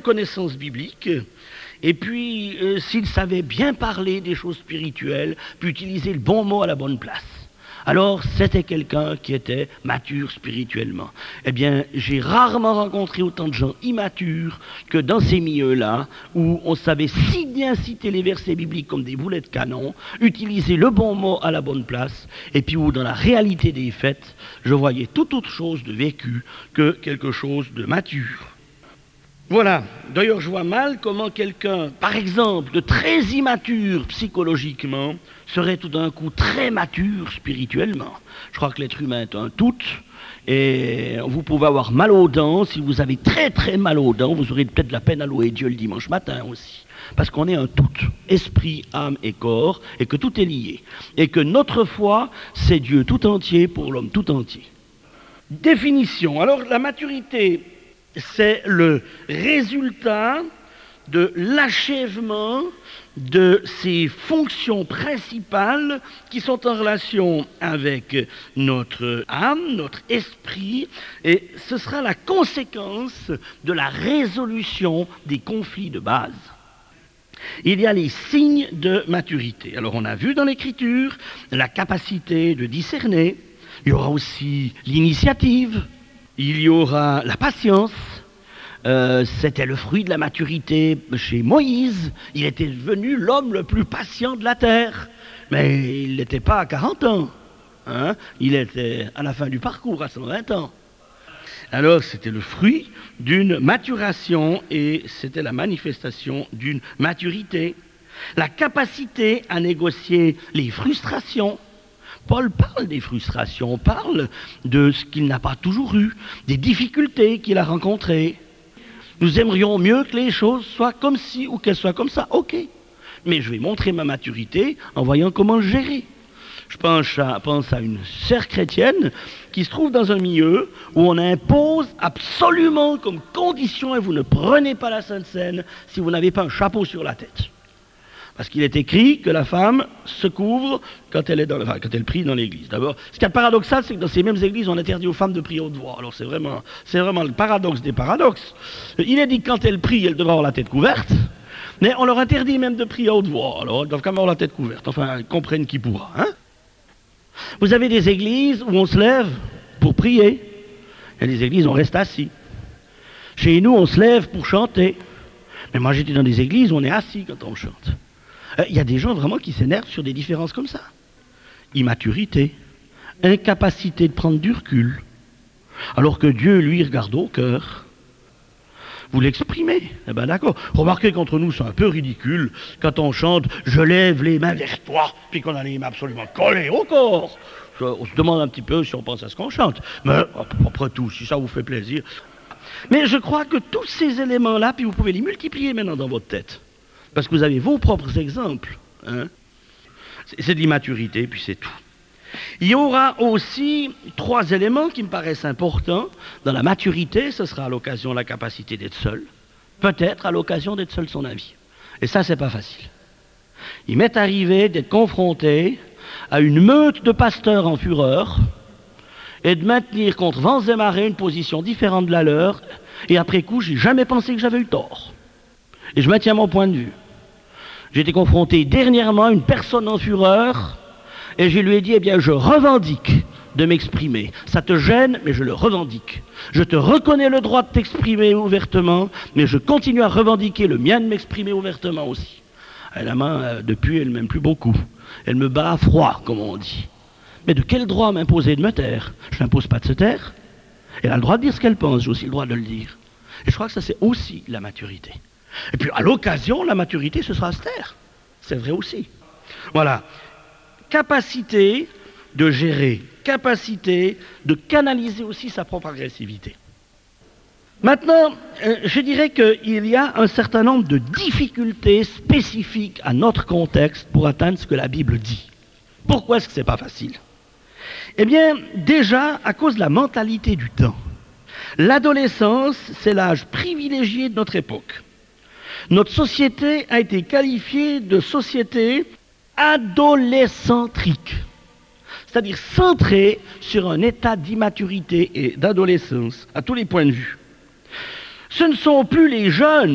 connaissances bibliques, et puis s'il savait bien parler des choses spirituelles, puis utiliser le bon mot à la bonne place. Alors, c'était quelqu'un qui était mature spirituellement. Eh bien, j'ai rarement rencontré autant de gens immatures que dans ces milieux-là, où on savait si bien citer les versets bibliques comme des boulets de canon, utiliser le bon mot à la bonne place, et puis où dans la réalité des faits, je voyais tout autre chose de vécu que quelque chose de mature. Voilà. D'ailleurs, je vois mal comment quelqu'un, par exemple, de très immature psychologiquement, serait tout d'un coup très mature spirituellement. Je crois que l'être humain est un tout, et vous pouvez avoir mal aux dents. Si vous avez très très mal aux dents, vous aurez peut-être de la peine à louer Dieu le dimanche matin aussi. Parce qu'on est un tout, esprit, âme et corps, et que tout est lié. Et que notre foi, c'est Dieu tout entier pour l'homme tout entier. Définition. Alors, la maturité, c'est le résultat de l'achèvement de ces fonctions principales qui sont en relation avec notre âme, notre esprit, et ce sera la conséquence de la résolution des conflits de base. Il y a les signes de maturité. Alors on a vu dans l'Écriture la capacité de discerner, il y aura aussi l'initiative, il y aura la patience. C'était le fruit de la maturité chez Moïse. Il était devenu l'homme le plus patient de la terre. Mais il n'était pas à 40 ans. Hein? Il était à la fin du parcours, à 120 ans. Alors c'était le fruit d'une maturation et c'était la manifestation d'une maturité. La capacité à négocier les frustrations. Paul parle des frustrations, parle de ce qu'il n'a pas toujours eu, des difficultés qu'il a rencontrées. Nous aimerions mieux que les choses soient comme ci ou qu'elles soient comme ça, ok. Mais je vais montrer ma maturité en voyant comment le gérer. Je pense à une sœur chrétienne qui se trouve dans un milieu où on impose absolument comme condition, et vous ne prenez pas la Sainte Seine si vous n'avez pas un chapeau sur la tête. Parce qu'il est écrit que la femme se couvre quand elle prie dans l'église. D'abord, ce qui est paradoxal, c'est que dans ces mêmes églises, on interdit aux femmes de prier haute voix. Alors c'est vraiment le paradoxe des paradoxes. Il est dit que quand elles prient, elles devraient avoir la tête couverte, mais on leur interdit même de prier à haute voix. Alors elles doivent quand même avoir la tête couverte. Enfin, elles comprennent qui pourra. Hein? Vous avez des églises où on se lève pour prier. Il y a des églises où on reste assis. Chez nous, on se lève pour chanter. Mais moi, j'étais dans des églises où on est assis quand on chante. Il y a des gens vraiment qui s'énervent sur des différences comme ça. Immaturité, incapacité de prendre du recul, alors que Dieu, lui, regarde au cœur. Vous l'exprimez, eh bien d'accord. Remarquez qu'entre nous, c'est un peu ridicule quand on chante « Je lève les mains vers toi », puis qu'on a les mains absolument collées au corps. On se demande un petit peu si on pense à ce qu'on chante. Mais après tout, si ça vous fait plaisir. Mais je crois que tous ces éléments-là, puis vous pouvez les multiplier maintenant dans votre tête. Parce que vous avez vos propres exemples. Hein? C'est de l'immaturité, puis c'est tout. Il y aura aussi 3 éléments qui me paraissent importants. Dans la maturité, ce sera à l'occasion de la capacité d'être seul. Peut-être à l'occasion d'être seul de son avis. Et ça, c'est pas facile. Il m'est arrivé d'être confronté à une meute de pasteurs en fureur et de maintenir contre vents et marées une position différente de la leur. Et après coup, j'ai jamais pensé que j'avais eu tort. Et je maintiens mon point de vue. J'ai été confronté dernièrement à une personne en fureur et je lui ai dit, eh bien, je revendique de m'exprimer. Ça te gêne, mais je le revendique. Je te reconnais le droit de t'exprimer ouvertement, mais je continue à revendiquer le mien de m'exprimer ouvertement aussi. Et la main, depuis, elle ne m'aime plus beaucoup. Elle me bat à froid, comme on dit. Mais de quel droit m'imposer de me taire? Je n'impose pas de se taire. Elle a le droit de dire ce qu'elle pense, j'ai aussi le droit de le dire. Et je crois que ça, c'est aussi la maturité. Et puis, à l'occasion, la maturité, ce sera se taire. C'est vrai aussi. Voilà. Capacité de gérer, capacité de canaliser aussi sa propre agressivité. Maintenant, je dirais qu'il y a un certain nombre de difficultés spécifiques à notre contexte pour atteindre ce que la Bible dit. Pourquoi est-ce que ce n'est pas facile? Eh bien, déjà, à cause de la mentalité du temps. L'adolescence, c'est l'âge privilégié de notre époque. Notre société a été qualifiée de société adolescentrique, c'est-à-dire centrée sur un état d'immaturité et d'adolescence, à tous les points de vue. Ce ne sont plus les jeunes